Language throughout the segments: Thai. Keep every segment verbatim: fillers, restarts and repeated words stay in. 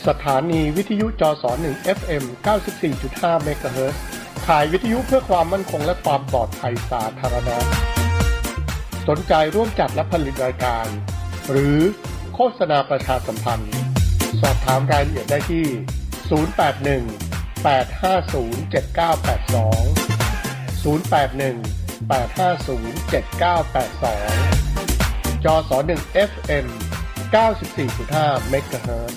ถานีวิทยุจสหนึ่ง เอฟ เอ็ม เก้าสิบสี่จุดห้า เมกะเฮิรตซ์ข่ายวิทยุเพื่อความมั่นคงและความปลอดภัยสาธารณะสนใจร่วมจัดและผลิตรายการหรือโฆษณาประชาสัมพันธ์สอบถามรายละเอียดได้ที่ศูนย์ แปด หนึ่ง แปด ห้า ศูนย์ เจ็ด เก้า แปด สอง ศูนย์ แปด หนึ่ง แปด ห้า ศูนย์ เจ็ด เก้า แปด สองจสหนึ่ง เอฟ เอ็ม เก้าสิบสี่จุดห้า เมกะเฮิรตซ์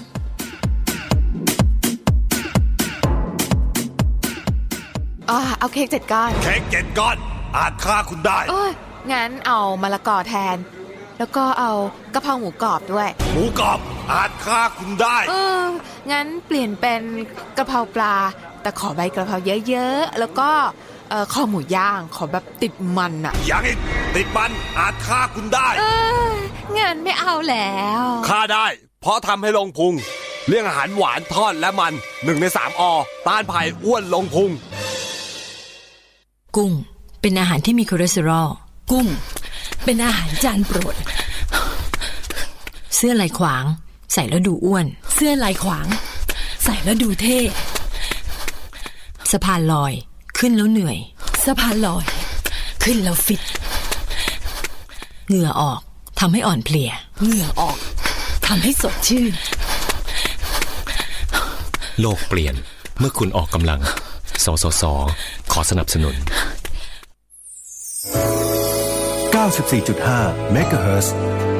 อ่าเอาเค้กเจ็ดก้อนเค้กเจ็ดก้อนอาจฆ่าคุณได้เอ้ยงั้นเอามะละกอแทนแล้วก็เอากะเพราหมูกรอบด้วยหมูกรอบอาจฆ่าคุณได้เอองั้นเปลี่ยนเป็นกะเพราปลาแต่ขอใบกะเพราเยอะๆแล้วก็เอ่อข้าวหมูย่างขอแบบติดมันอ่ะยังอีกติดมันอาจฆ่าคุณได้เอองั้นไม่เอาแล้วฆ่าได้เพราะทำให้ลงพุงเลี่ยงอาหารหวานทอดและมันหนึ่งในสามอต้านภัยอ้วนลงพุงกุ้งเป็นอาหารที่มีคอเลสเตอรอลกุ้งเป็นอาหารจานโปรดเสื้อลายขวางใส่แล้วดูอ้วนเสื้อลายขวางใส่แล้วดูเท่สะพานลอยขึ้นแล้วเหนื่อยสะพานลอยขึ้นแล้วฟิตเหงื่อออกทำให้อ่อนเพลียเหงื่อออกทำให้สดชื่นโลกเปลี่ยนเมื่อคุณออกกำลังสสส.ขอสนับสนุนเก้าสิบสี่จุดห้า เมกะเฮิรตซ์